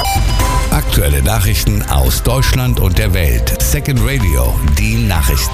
Aktuelle Nachrichten aus Deutschland und der Welt. Second Radio, die Nachrichten.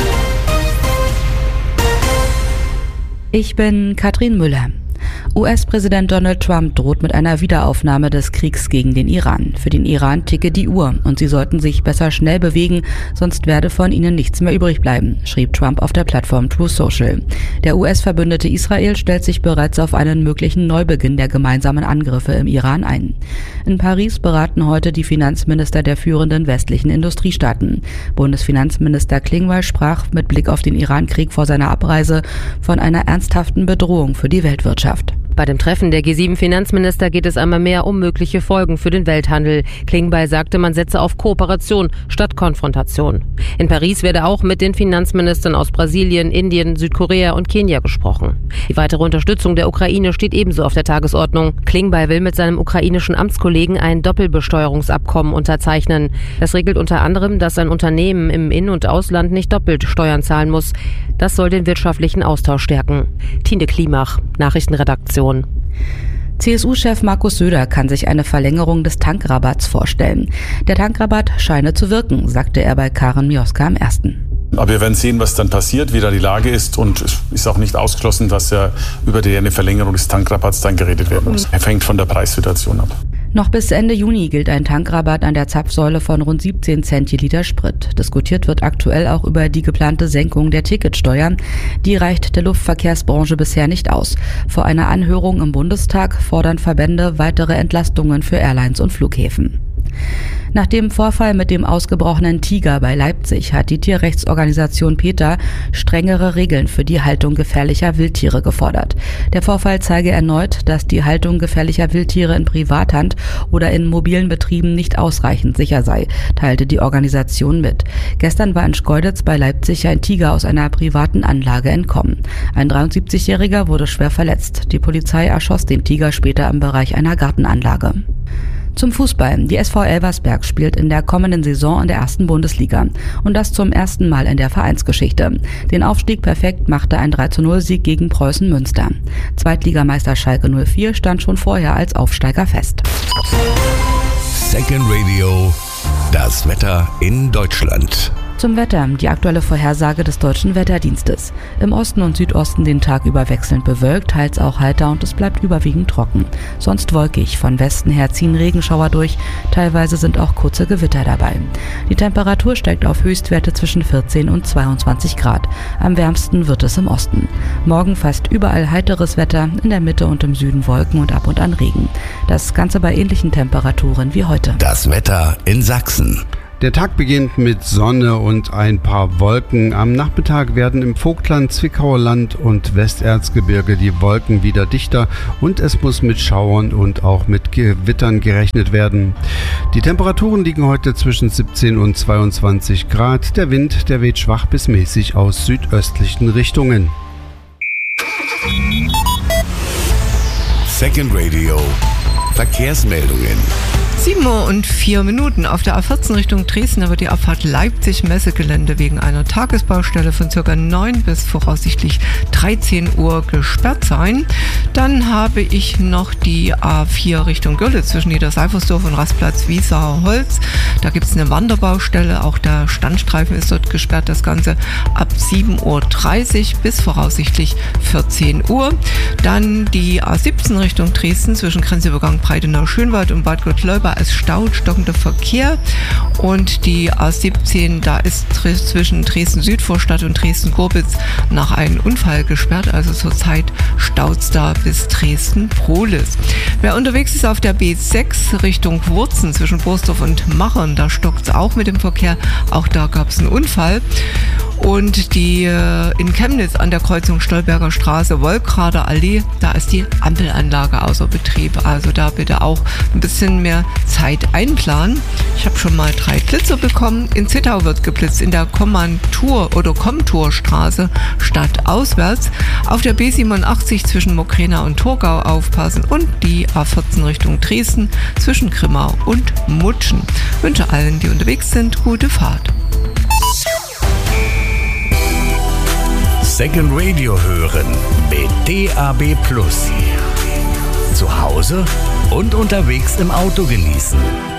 Ich bin Katrin Müller. US-Präsident Donald Trump droht mit einer Wiederaufnahme des Kriegs gegen den Iran. Für den Iran ticke die Uhr und sie sollten sich besser schnell bewegen, sonst werde von ihnen nichts mehr übrig bleiben, schrieb Trump auf der Plattform Truth Social. Der US-Verbündete Israel stellt sich bereits auf einen möglichen Neubeginn der gemeinsamen Angriffe im Iran ein. In Paris beraten heute die Finanzminister der führenden westlichen Industriestaaten. Bundesfinanzminister Klingbeil sprach mit Blick auf den Iran-Krieg vor seiner Abreise von einer ernsthaften Bedrohung für die Weltwirtschaft. Bei dem Treffen der G7-Finanzminister geht es einmal mehr um mögliche Folgen für den Welthandel. Klingbeil sagte, man setze auf Kooperation statt Konfrontation. In Paris werde auch mit den Finanzministern aus Brasilien, Indien, Südkorea und Kenia gesprochen. Die weitere Unterstützung der Ukraine steht ebenso auf der Tagesordnung. Klingbeil will mit seinem ukrainischen Amtskollegen ein Doppelbesteuerungsabkommen unterzeichnen. Das regelt unter anderem, dass ein Unternehmen im In- und Ausland nicht doppelt Steuern zahlen muss. Das soll den wirtschaftlichen Austausch stärken. Tine Klimach, Nachrichtenredaktion. CSU-Chef Markus Söder kann sich eine Verlängerung des Tankrabatts vorstellen. Der Tankrabatt scheine zu wirken, sagte er bei Karen Mioska am 1. Aber wir werden sehen, was dann passiert, wie da die Lage ist. Und es ist auch nicht ausgeschlossen, dass ja über eine Verlängerung des Tankrabatts dann geredet werden muss. Er hängt von der Preissituation ab. Noch bis Ende Juni gilt ein Tankrabatt an der Zapfsäule von rund 17 Cent je Liter Sprit. Diskutiert wird aktuell auch über die geplante Senkung der Ticketsteuer. Die reicht der Luftverkehrsbranche bisher nicht aus. Vor einer Anhörung im Bundestag fordern Verbände weitere Entlastungen für Airlines und Flughäfen. Nach dem Vorfall mit dem ausgebrochenen Tiger bei Leipzig hat die Tierrechtsorganisation PETA strengere Regeln für die Haltung gefährlicher Wildtiere gefordert. Der Vorfall zeige erneut, dass die Haltung gefährlicher Wildtiere in Privathand oder in mobilen Betrieben nicht ausreichend sicher sei, teilte die Organisation mit. Gestern war in Schkeuditz bei Leipzig ein Tiger aus einer privaten Anlage entkommen. Ein 73-Jähriger wurde schwer verletzt. Die Polizei erschoss den Tiger später im Bereich einer Gartenanlage. Zum Fußball. Die SV Elversberg spielt in der kommenden Saison in der 1. Bundesliga. Und das zum ersten Mal in der Vereinsgeschichte. Den Aufstieg perfekt machte ein 3:0-Sieg gegen Preußen Münster. Zweitligameister Schalke 04 stand schon vorher als Aufsteiger fest. Second Radio, das Wetter in Deutschland. Zum Wetter, die aktuelle Vorhersage des Deutschen Wetterdienstes. Im Osten und Südosten den Tag über wechselnd bewölkt, teils auch heiter und es bleibt überwiegend trocken. Sonst wolkig, von Westen her ziehen Regenschauer durch, teilweise sind auch kurze Gewitter dabei. Die Temperatur steigt auf Höchstwerte zwischen 14 und 22 Grad. Am wärmsten wird es im Osten. Morgen fast überall heiteres Wetter, in der Mitte und im Süden Wolken und ab und an Regen. Das Ganze bei ähnlichen Temperaturen wie heute. Das Wetter in Sachsen. Der Tag beginnt mit Sonne und ein paar Wolken. Am Nachmittag werden im Vogtland, Zwickauer Land und Westerzgebirge die Wolken wieder dichter und es muss mit Schauern und auch mit Gewittern gerechnet werden. Die Temperaturen liegen heute zwischen 17 und 22 Grad. Der Wind, der weht schwach bis mäßig aus südöstlichen Richtungen. Second Radio, Verkehrsmeldungen. 7:04 Uhr auf der A14 Richtung Dresden, da wird die Abfahrt Leipzig-Messegelände wegen einer Tagesbaustelle von ca. 9 bis voraussichtlich 13 Uhr gesperrt sein. Dann habe ich noch die A4 Richtung Görlitz zwischen Niederseifersdorf und Rastplatz Wiesacher-Holz. Da gibt es eine Wanderbaustelle, auch der Standstreifen ist dort gesperrt. Das Ganze ab 7:30 Uhr bis voraussichtlich 14 Uhr. Dann die A17 Richtung Dresden zwischen Grenzübergang Breitenau-Schönwald und Bad Gottleuba. Es staut stockender Verkehr und die A17, da ist zwischen Dresden-Südvorstadt und Dresden-Gorbitz nach einem Unfall gesperrt, also zurzeit staut's da bis Dresden-Prohlis. Wer unterwegs ist auf der B6 Richtung Wurzen zwischen Borsdorf und Machern, da stockt's auch mit dem Verkehr, auch da gab's einen Unfall. Und die in Chemnitz an der Kreuzung Stolberger Straße, Wolkrader Allee, da ist die Ampelanlage außer Betrieb. Also da bitte auch ein bisschen mehr Zeit einplanen. Ich habe schon mal 3 Blitzer bekommen. In Zittau wird geblitzt, in der Komturstraße stadtauswärts. Auf der B87 zwischen Mokrena und Torgau aufpassen und die A14 Richtung Dresden zwischen Grimau und Mutschen. Ich wünsche allen, die unterwegs sind, gute Fahrt. Second Radio hören mit DAB+. zu Hause und unterwegs im Auto genießen.